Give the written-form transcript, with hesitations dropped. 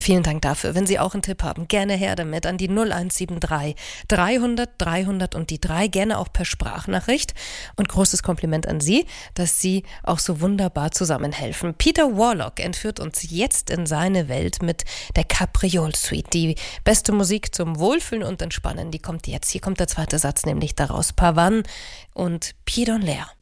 Vielen Dank dafür. Wenn Sie auch einen Tipp haben, gerne her damit an die 0173 300 300 und die 3, gerne auch per Sprachnachricht. Und großes Kompliment an Sie, dass Sie auch so wunderbar zusammenhelfen. Peter Warlock entführt uns jetzt in seine Welt mit der Capriole Suite. Die beste Musik zum Wohlfühlen und Entspannen, die kommt jetzt. Hier kommt der zweite Satz nämlich daraus. Pavane und Pied en l'air.